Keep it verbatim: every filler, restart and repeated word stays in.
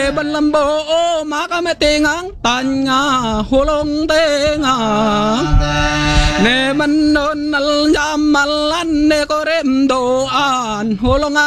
nè bên lâm bộ má cá mẹ tiếng ang tan nga hulong te nga nè mình non al jamal an nè có rem do an hulong